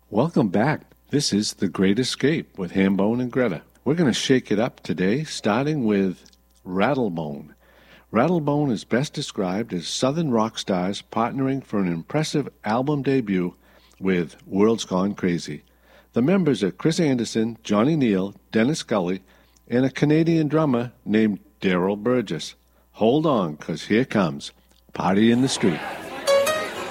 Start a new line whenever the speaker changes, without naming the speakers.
Welcome back. This is The Great Escape with Hambone and Greta. We're going to shake it up today, starting with Rattlebone. Rattlebone is best described as Southern rock stars partnering for an impressive album debut with World's Gone Crazy. The members are Chris Anderson, Johnny Neal, Dennis Scully, and a Canadian drummer named Daryl Burgess. Hold on, 'cause here comes Party in the Street.